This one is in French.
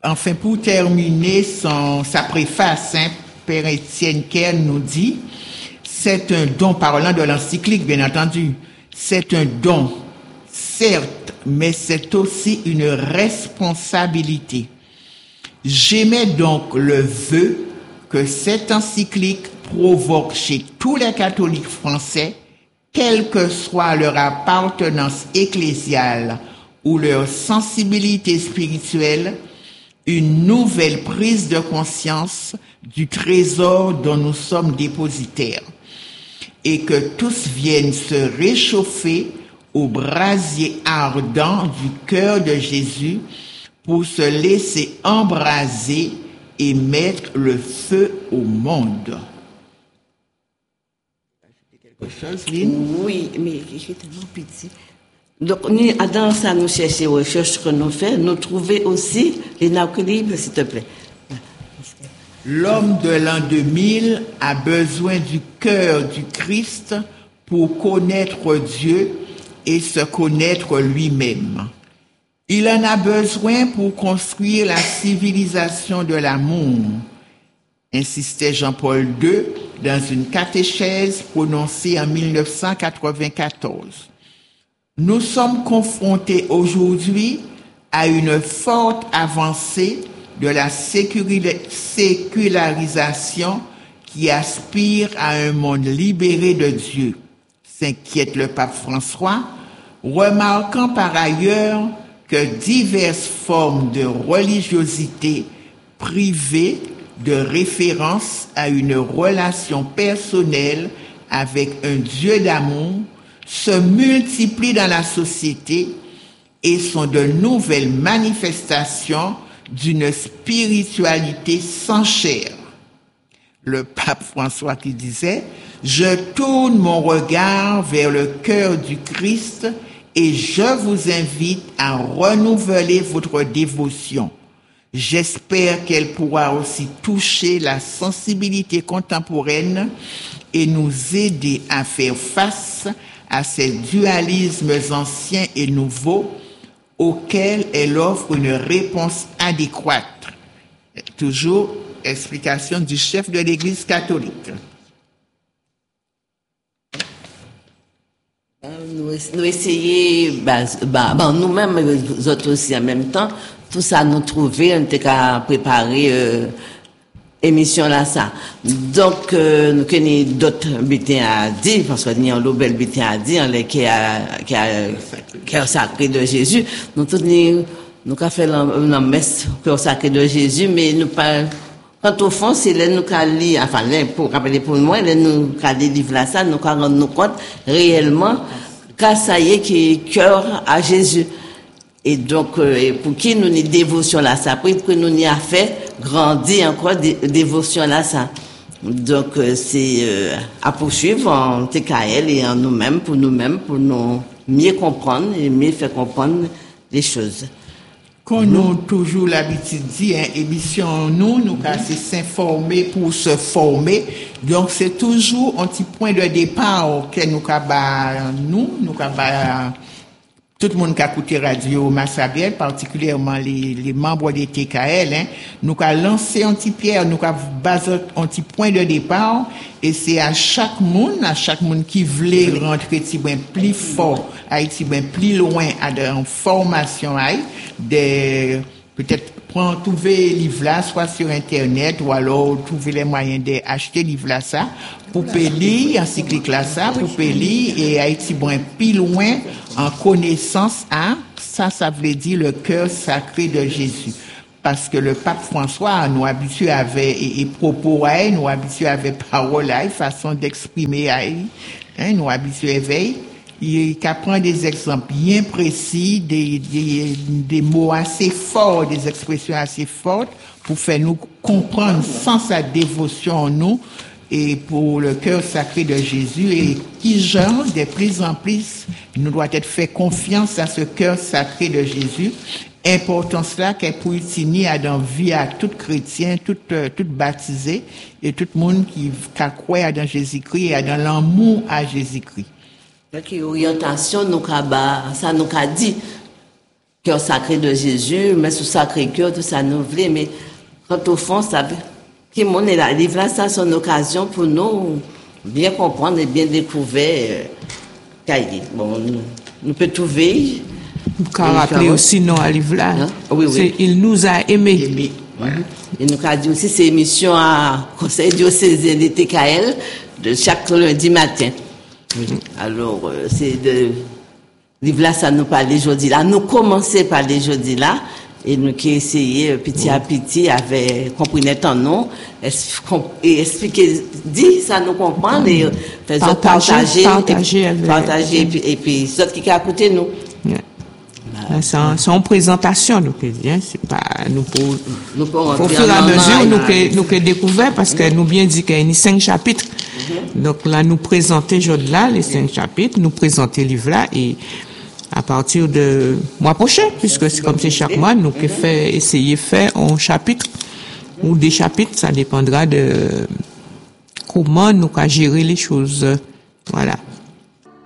enfin, pour terminer sa préface, Père Étienne Kerr nous dit, c'est un don, parlant de l'encyclique, bien entendu, c'est un don, certes, mais c'est aussi une responsabilité. J'émets donc le vœu que cette encyclique provoque chez tous les catholiques français, quelle que soit leur appartenance ecclésiale ou leur sensibilité spirituelle, une nouvelle prise de conscience du trésor dont nous sommes dépositaires, et que tous viennent se réchauffer au brasier ardent du cœur de Jésus pour se laisser embraser et mettre le feu au monde. Quelque chose, Lynn? Oui, mais j'ai tellement petit. Donc, dans ça, nous chercher les recherches que nous faisons, nous trouver aussi les équilibre, s'il te plaît. L'homme de l'an 2000 a besoin du cœur du Christ pour connaître Dieu et se connaître lui-même. Il en a besoin pour construire la civilisation de l'amour, insistait Jean-Paul II dans une catéchèse prononcée en 1994. Nous sommes confrontés aujourd'hui à une forte avancée de la sécularisation qui aspire à un monde libéré de Dieu, s'inquiète le pape François, remarquant par ailleurs que diverses formes de religiosité privées de référence à une relation personnelle avec un Dieu d'amour se multiplient dans la société et sont de nouvelles manifestations d'une spiritualité sans chair. Le pape François qui disait « Je tourne mon regard vers le cœur du Christ et je vous invite à renouveler votre dévotion. J'espère qu'elle pourra aussi toucher la sensibilité contemporaine et nous aider à faire face à ces dualismes anciens et nouveaux auxquels elle offre une réponse adéquate. » Toujours explication du chef de l'Église catholique. Nous essayer, nous-mêmes, nous autres aussi en même temps, tout ça nous trouver, on était qu'à préparer émission là ça. Donc nous connaissons d'autres butins à dire, parce qu'il y a un bel butin à dire, qui a sacré de Jésus. Nous tous nous avons fait la messe au sacré de Jésus, mais nous pas. Quand au fond, c'est là nous qu'à lire, enfin là, pour rappeler pour moi, là nous qu'à lire livre là ça, nous qu'à rendre nous compte réellement qu'à ça y est qui est cœur à Jésus. Et donc pour qui nous ni dévotion là ça, pour que nous n'y a fait grandir encore dévotion là ça. Donc c'est à poursuivre en TKL et en nous-mêmes pour nous mieux comprendre et mieux faire comprendre les choses. Qu'on nous toujours l'habitude de dire, émission nous casser s'informer pour se former. Donc c'est toujours un petit point de départ que nous tout le monde qui a écouté Radio Massabielle, particulièrement les membres des TKL, nous avons lancé un petit pierre, nous avons basé un petit point de départ, et c'est à chaque monde qui voulait rentrer plus fort, plus loin à une formation, peut-être trouver les livres là, soit sur Internet, ou alors trouver les moyens d'acheter les livres là, ça, pour payer, encyclique là, ça, pour payer, et Haïti, plus loin, en connaissance, ça veut dire le cœur sacré de Jésus. Parce que le pape François nous habitue avec, et propos, nous habitue avec parole, façon d'exprimer, nous habitue avec, il prend des exemples bien précis, des mots assez forts, des expressions assez fortes pour faire nous comprendre sans sa dévotion en nous et pour le cœur sacré de Jésus et qui genre de plus en plus nous doit être fait confiance à ce cœur sacré de Jésus. Importance là qu'elle pour utiliser à dans vie à tout chrétien, tout baptisé et tout le monde qui croit dans Jésus-Christ et dans l'amour à Jésus-Christ. Donc, orientation, ça nous a dit. cœur sacré de Jésus, mais sous sacré cœur, tout ça nous voulait, mais quand au fond, ça veut, qui mon est là, livre là, ça, c'est une occasion pour nous bien comprendre et bien découvrir, bon, nous peut trouver. Vous pouvez rappeler aussi non à livre là. Hein? Oui. Il nous a aimés. Voilà. Et nous avons dit aussi, c'est émission à Conseil diocésain de TKL de chaque lundi matin. Alors, c'est de livre là, ça nous parlait aujourd'hui là. Nous commençons par les jeudi là. Et nous qui essayé petit à petit avec comprenait en nom et expliquer dit ça nous comprendre et faire partager et puis ceux qui a écouté nous. C'est en présentation nous que dit, c'est pas nous pour au fur et à mesure nous que découvert parce que nous bien dit qu'il y a 5 chapitres. Donc là nous présenter aujourd'hui là les 5 chapitres, nous présenter livre là et à partir de mois prochain, puisque c'est comme c'est chaque mois, nous que essayer faire un chapitre ou des chapitres, ça dépendra de comment nous gérer les choses. Voilà.